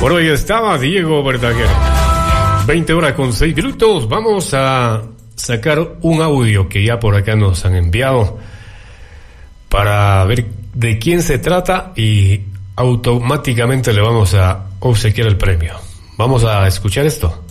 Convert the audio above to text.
Bueno, ahí estaba Diego Verdaguer. 20 horas con 6 minutos. Vamos a sacar un audio que ya por acá nos han enviado para ver de quién se trata y automáticamente le vamos a obsequiar el premio. Vamos a escuchar esto.